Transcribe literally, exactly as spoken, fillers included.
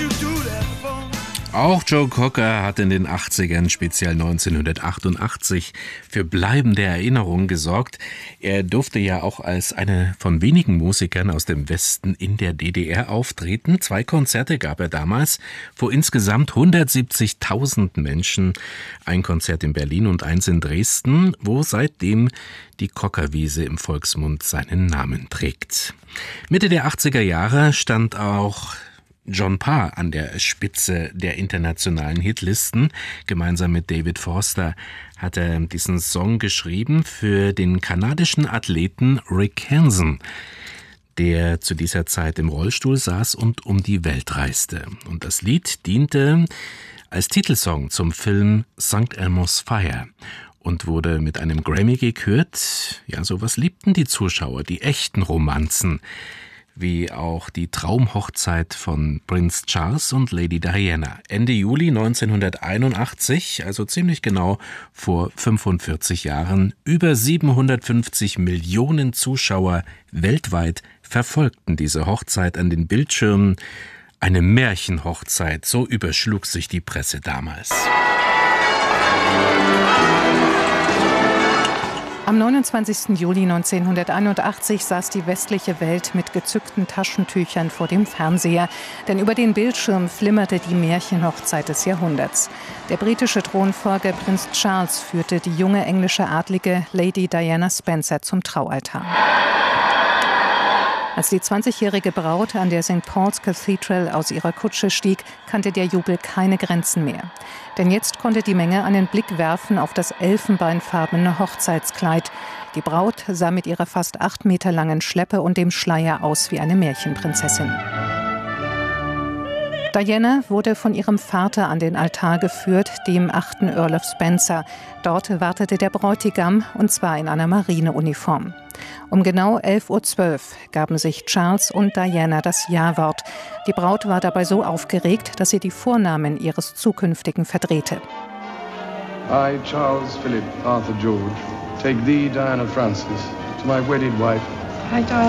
Auch Joe Cocker hat in den achtzigern, speziell neunzehnhundertachtundachtzig, für bleibende Erinnerungen gesorgt. Er durfte ja auch als einer von wenigen Musikern aus dem Westen in der D D R auftreten. Zwei Konzerte gab er damals vor insgesamt hundertsiebzigtausend Menschen. Ein Konzert in Berlin und eins in Dresden, wo seitdem die Cockerwiese im Volksmund seinen Namen trägt. Mitte der achtziger Jahre stand auch John Parr an der Spitze der internationalen Hitlisten. Gemeinsam mit David Foster hat er diesen Song geschrieben für den kanadischen Athleten Rick Hansen, der zu dieser Zeit im Rollstuhl saß und um die Welt reiste. Und das Lied diente als Titelsong zum Film Sankt Elmo's Fire und wurde mit einem Grammy gekürt. Ja, sowas liebten die Zuschauer, die echten Romanzen, wie auch die Traumhochzeit von Prinz Charles und Lady Diana. Ende Juli neunzehnhunderteinundachtzig, also ziemlich genau vor fünfundvierzig Jahren, über siebenhundertfünfzig Millionen Zuschauer weltweit verfolgten diese Hochzeit an den Bildschirmen. Eine Märchenhochzeit, so überschlug sich die Presse damals. Am neunundzwanzigsten Juli neunzehnhunderteinundachtzig saß die westliche Welt mit gezückten Taschentüchern vor dem Fernseher. Denn über den Bildschirm flimmerte die Märchenhochzeit des Jahrhunderts. Der britische Thronfolger Prinz Charles führte die junge englische Adlige Lady Diana Spencer zum Traualtar. Als die zwanzigjährige Braut an der Sankt Paul's Cathedral aus ihrer Kutsche stieg, kannte der Jubel keine Grenzen mehr. Denn jetzt konnte die Menge einen Blick werfen auf das elfenbeinfarbene Hochzeitskleid. Die Braut sah mit ihrer fast acht Meter langen Schleppe und dem Schleier aus wie eine Märchenprinzessin. Diana wurde von ihrem Vater an den Altar geführt, dem achten Earl of Spencer. Dort wartete der Bräutigam, und zwar in einer Marineuniform. Um genau elf Uhr zwölf gaben sich Charles und Diana das Ja-Wort. Die Braut war dabei so aufgeregt, dass sie die Vornamen ihres Zukünftigen verdrehte. I, Charles Philip Arthur George, take thee, Diana Frances, to my wedded wife. I, Diana